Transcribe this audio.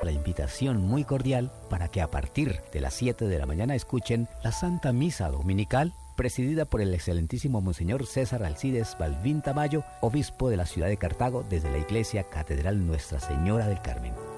La invitación muy cordial para que a partir de las 7 de la mañana escuchen la Santa Misa Dominical, presidida por el excelentísimo Monseñor César Alcides Balbín Tamayo, obispo de la ciudad de Cartago, desde la Iglesia Catedral Nuestra Señora del Carmen.